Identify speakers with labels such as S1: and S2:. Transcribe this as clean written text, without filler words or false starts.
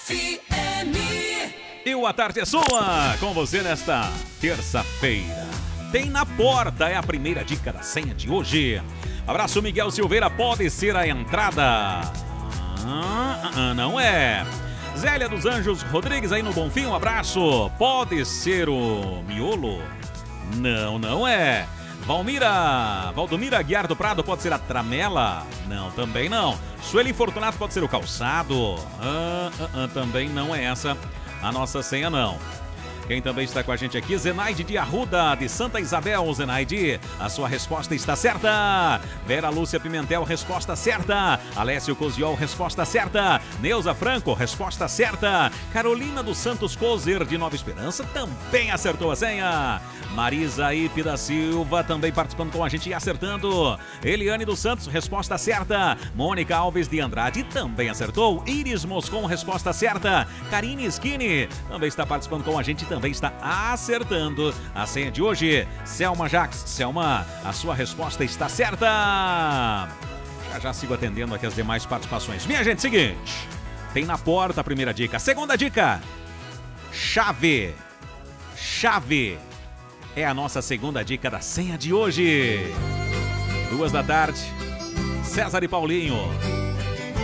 S1: FM.
S2: E o A Tarde é Sua, com você nesta terça-feira. Tem na porta, é a primeira dica da senha de hoje. Abraço, Miguel Silveira, pode ser a entrada. Não é. Zélia dos Anjos Rodrigues aí no Bonfim, um abraço. Pode ser o miolo? Não é. Valdomira Aguiar do Prado, pode ser a tramela? Não, também não. Sueli Fortunato, pode ser o calçado? Também não é essa a nossa senha, não. Quem também está com a gente aqui, Zenaide de Arruda, de Santa Isabel. Zenaide, a sua resposta está certa. Vera Lúcia Pimentel, resposta certa. Alessio Coziol, resposta certa. Neuza Franco, resposta certa. Carolina dos Santos Cozer, de Nova Esperança, também acertou a senha. Marisa Ipe da Silva, também participando com a gente e acertando. Eliane dos Santos, resposta certa. Mônica Alves de Andrade, também acertou. Iris Moscon, resposta certa. Karine Skinny, também está participando com a gente, também está acertando a senha de hoje. Selma Jax, Selma, a sua resposta está certa. Já sigo atendendo aqui as demais participações. Minha gente, seguinte, tem na porta a primeira dica. Segunda dica, chave é a nossa segunda dica da senha de hoje. 2 da tarde, César e Paulinho.